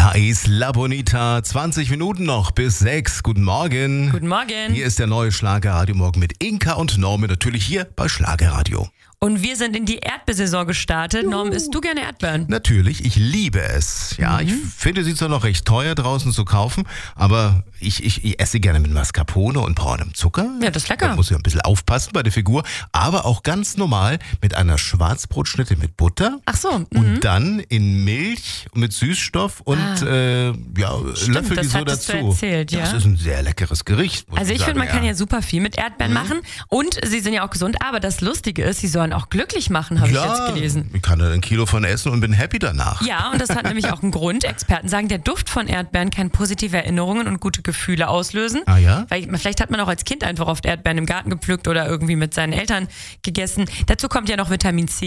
Da ist La Bonita, 20 Minuten noch bis 6. Guten Morgen. Guten Morgen. Hier ist der neue Schlagerradio Morgen mit Inka und Norman, natürlich hier bei Schlagerradio. Und wir sind in die Erdbeersaison gestartet. Norm, isst du gerne Erdbeeren? Natürlich, ich liebe es. Ja, ich finde, sie zwar noch recht teuer draußen zu kaufen, aber ich esse gerne mit Mascarpone und braunem Zucker. Ja, das ist lecker. Da muss ich ein bisschen aufpassen bei der Figur, aber auch ganz normal mit einer Schwarzbrotschnitte mit Butter. Ach so. Und dann in Milch mit Süßstoff und Löffel das die so hattest dazu. du erzählt, ja. Das ist ein sehr leckeres Gericht. Also ich finde, man kann ja super viel mit Erdbeeren machen und sie sind ja auch gesund. Aber das Lustige ist, sie sollen auch glücklich machen, habe ich jetzt gelesen. Ich kann da ein Kilo von essen und bin happy danach. Ja, und das hat nämlich auch einen Grund. Experten sagen, der Duft von Erdbeeren kann positive Erinnerungen und gute Gefühle auslösen. Ah ja? Weil vielleicht hat man auch als Kind einfach oft Erdbeeren im Garten gepflückt oder irgendwie mit seinen Eltern gegessen. Dazu kommt ja noch Vitamin C.